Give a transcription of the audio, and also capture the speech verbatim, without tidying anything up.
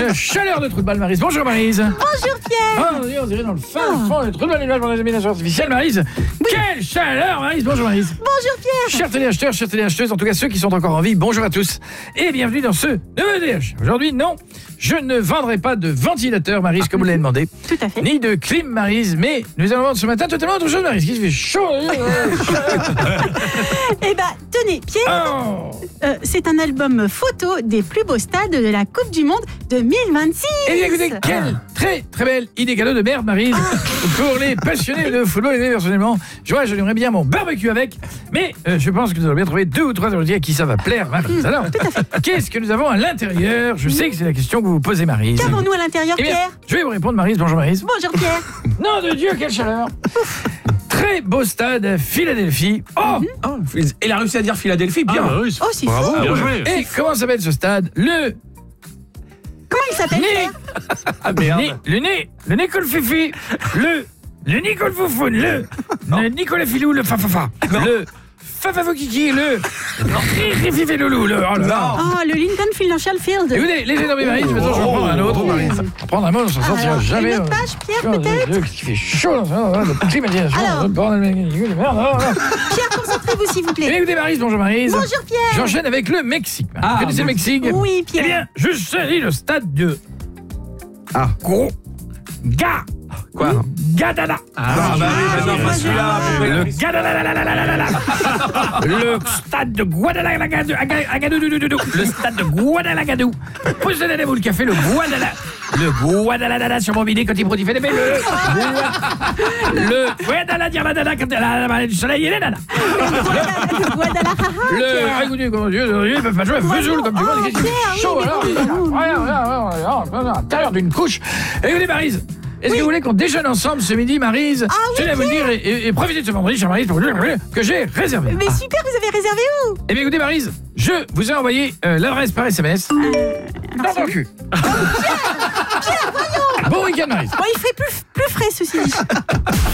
la chaleur de Trou de Balle, Maryse. Bonjour, Maryse. Bonjour, Pierre. Oh, on dirait dans le fin fond des Trous de Balle, les nuages pour les émissions artificielles, Maryse. Oui. Quelle chaleur, Maryse. Bonjour, Maryse. Bonjour, Pierre. Chers téléacheteurs, chères téléacheteuses, en tout cas ceux qui sont encore en vie, bonjour à tous. Et bienvenue dans ce nouveau D H. Aujourd'hui, non, je ne vendrai pas de ventilateur, Maryse, comme vous l'avez demandé. Tout à fait. Ni de clim, Maryse, mais nous allons vendre ce matin totalement autre chose, Maryse. Qui se fait chaud. Eh ben, tenez, Pierre, Oh. euh, c'est un album photo des plus beaux stades de la Coupe du Monde deux mille vingt-six. Eh bien, écoutez, quelle très très belle idée cadeau de merde, Maryse, pour les passionnés de football. Et personnellement, je vois, j'aimerais bien mon barbecue avec, mais euh, je pense que nous allons bien trouver deux ou trois invités à qui ça va plaire, Maryse. Alors, qu'est-ce que nous avons à l'intérieur? Je sais que c'est la question que vous vous posez, Maryse. Qu'avons-nous à l'intérieur, Eh bien, Pierre? je vais vous répondre, Maryse. Bonjour, Maryse. Bonjour, Pierre. Nom de Dieu, quelle chaleur. Très beau stade à Philadelphie. Oh, Oh, il a réussi à dire Philadelphie, bien. Ah, oui, Oh, c'est bravo, fou. bien joué. et comment s'appelle ce stade? Le Comment il s'appelle, nez. Pierre? Ah merde. Né- le nez, le Nicole Fifi, le, le Nicole Foufoune, le, le Nicolas Filou, le Fafafa, le Fafafo Kiki, le Rififi Loulou, le, oh là là. Oh, le Lincoln Financial Field. Écoutez, les énormes Maryse, maintenant je vais prendre un autre, Maryse. On va prendre un mot, on s'en sortira Alors, jamais. une autre euh, page, Pierre, oh, peut-être? Dieu, qu'est-ce qui fait chaud, là, le climatisation, Alors. le bordel, merde, oh, oh. Pierre, concentrez-vous, s'il vous Eh bien, plaît. écoutez, Maryse, bonjour Maryse. Bonjour, Pierre. J'enchaîne avec le Mexique. Ah, Vous connaissez le Mexique? Oui, Eh Pierre. bien, je saisis le stade de... Ah. Gros... Ga... Quoi? Gadada. Ah, bah oui, maintenant, pas celui-là. Le Gadada. Le stade de Guadalajara. Le stade de Guadalajara. Posez-vous le café, le Guadalajara. Le Guadalajara sur mon bidet quand il produit des belles. Le Guadalajara quand il du soleil et les nanas. Le Guadalajara, Le. Pierre. Écoutez, comment Dieu, ils peuvent pas jouer à Vesoul comme du monde. Qu'est-ce qu'il fait chaud alors? Regarde, regarde, regarde, à l'intérieur d'une couche. Écoutez, Maryse. Est-ce que vous voulez qu'on déjeune ensemble ce midi, Maryse? Ah oui, Je tenais à vous le dire et, et, et profitez de ce vendredi, chère Maryse, pour vous dire que j'ai réservé. Mais super, vous avez réservé où? Eh bien, écoutez, Maryse, je vous ai envoyé euh, l'adresse par S M S. Dans ton cul. Pierre, voyons. Bon week-end, Maryse. Bon, il fait plus, plus frais, ceci dit.